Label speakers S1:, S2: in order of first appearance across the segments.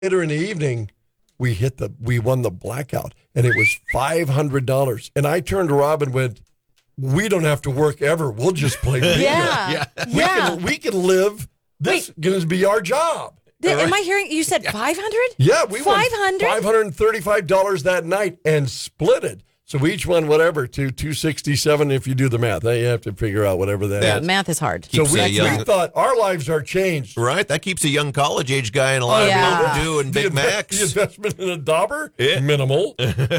S1: Later in the evening, we won the blackout, and it was $500. And I turned to Rob and went, "We don't have to work ever. We'll just play bingo. We can live. This is going to be our job."
S2: Am I hearing you said 500?
S1: Yeah, we won
S2: 500?
S1: $535 that night and split it. So we each won whatever to 267 if you do the math. You have to figure out whatever that is.
S2: Math is hard.
S1: So we thought our lives are changed.
S3: Right, that keeps a young college-age guy in a lot of Mountain Dew and Big Macs.
S1: The investment in a dauber, minimal.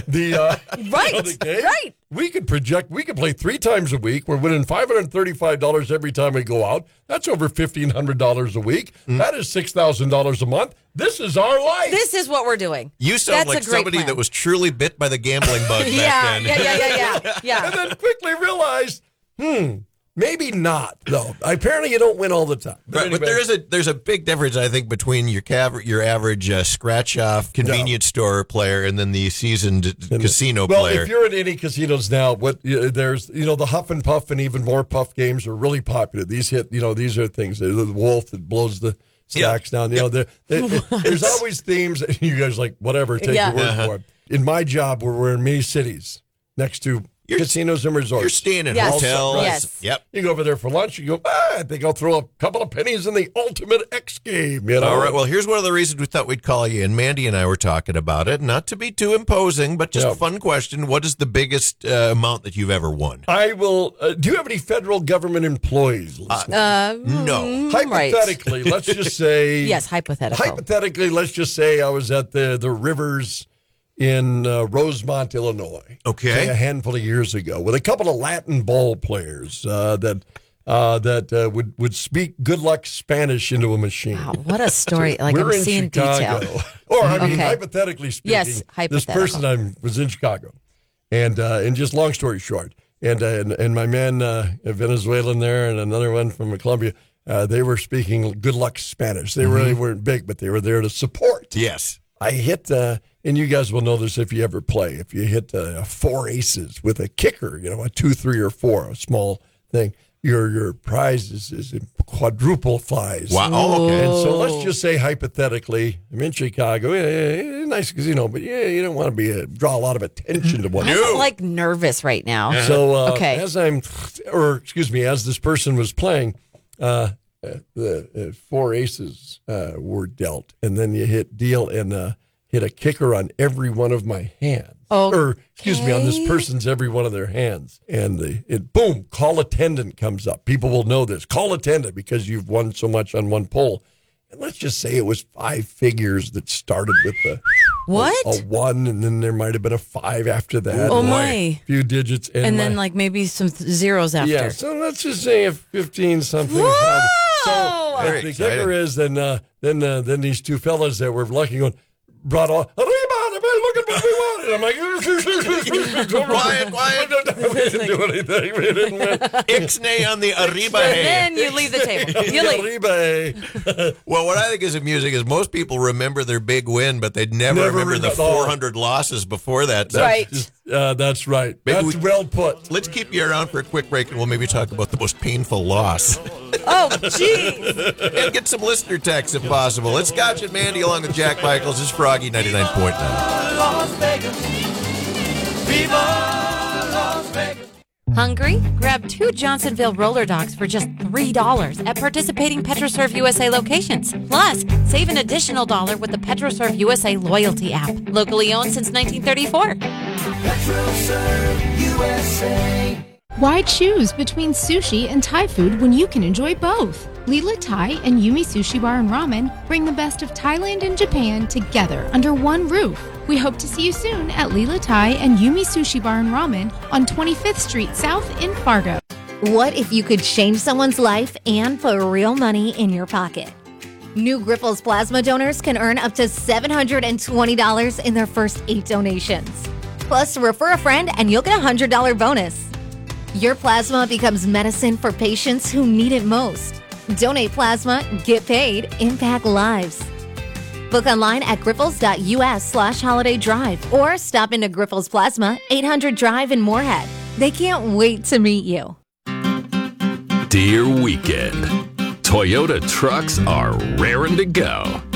S2: Right.
S1: We could play 3 times a week. We're winning $535 every time we go out. That's over $1,500 a week. That is $6,000 a month. This is our life.
S2: This is what we're doing.
S3: You sound like somebody that was truly bit by the gambling bug back then.
S2: Yeah.
S1: And then quickly realized, maybe not, though. Apparently you don't win all the time.
S3: But there's a big difference, I think, between your average scratch-off convenience store player and then the seasoned casino player.
S1: Well, if you're in any casinos now, there's the Huff and Puff and even more Puff games are really popular. These are things. The wolf that blows the stacks down. There's always themes. You guys like, whatever, take your word for it. In my job, we're in many cities next to casinos and resorts.
S3: You're staying in hotels.
S2: Right? Yes.
S3: Yep.
S1: You go over there for lunch, you go, I think I'll throw a couple of pennies in the ultimate X game.
S3: All right. Well, here's one of the reasons we thought we'd call you in. Mandy and I were talking about it. Not to be too imposing, but just a fun question. What is the biggest amount that you've ever won?
S1: I will. Do you have any federal government employees listening?
S3: No.
S1: Hypothetically, let's just say.
S2: Yes, hypothetical.
S1: Hypothetically, let's just say I was at the Rivers in Rosemont, Illinois.
S3: Okay.
S1: A handful of years ago with a couple of Latin ball players that would speak good luck Spanish into a machine.
S2: Wow, what a story. Like
S1: We're
S2: I'm
S1: in
S2: seeing
S1: Chicago.
S2: detail.
S1: Or, hypothetically speaking,
S2: yes,
S1: this person was in Chicago. And just long story short, and my man, a Venezuelan there and another one from Colombia, they were speaking good luck Spanish. They really weren't big, but they were there to support.
S3: Yes.
S1: I hit, and you guys will know this if you ever play, if you hit 4 aces with a kicker, a 2, 3, or 4, a small thing, your prize is quadruple flies.
S3: Wow. Oh, okay.
S1: And so let's just say hypothetically, I'm in Chicago, nice casino, but you don't want to draw a lot of attention to one.
S2: I'm like nervous right now.
S1: So as this person was playing, the 4 aces were dealt, and then you hit deal and hit a kicker on every one of my hands. On this person's every one of their hands. And boom, call attendant comes up. People will know this. Call attendant because you've won so much on one pull. And let's just say it was 5 figures that started with a 1, and then there might have been a 5 after that.
S2: Oh, my.
S1: A few digits.
S2: And then like maybe some zeros after.
S1: Yeah, so let's just say a 15-something.
S2: Whoa!
S1: So the kicker is then these 2 fellas that were lucky going, brought all, look at what we want. And I'm like,
S3: quiet.
S1: We didn't do anything. We didn't win.
S3: Ixnay on the Arriba.
S2: Then you leave the table. You leave.
S1: Arriba.
S3: Well, what I think is amusing is most people remember their big win, but they'd never remember the 400 losses before that.
S1: That's right. That's well put.
S3: Let's keep you around for a quick break, and we'll maybe talk about the most painful loss.
S2: Oh, geez.
S3: And get some listener texts if possible. It's Scotch and Mandy along with Jack Michaels. This is Froggy 99.9.
S2: Hungry? Grab 2 Johnsonville roller dogs for just $3 at participating PetroServe USA locations. Plus, save an additional $1 with the PetroServe USA loyalty app. Locally owned since 1934.
S4: PetroServe USA.
S5: Why choose between sushi and Thai food when you can enjoy both? Leela Thai and Yumi Sushi Bar and Ramen bring the best of Thailand and Japan together under one roof. We hope to see you soon at Leela Thai and Yumi Sushi Bar and Ramen on 25th Street South in Fargo.
S6: What if you could change someone's life and put real money in your pocket? New Grifols plasma donors can earn up to $720 in their first 8 donations. Plus, refer a friend and you'll get a $100 bonus. Your plasma becomes medicine for patients who need it most. Donate plasma, get paid, impact lives. Book online at grifols.us/holiday drive or stop into Grifols Plasma, 800 Drive in Moorhead. They can't wait to meet you.
S7: Dear Weekend, Toyota trucks are raring to go.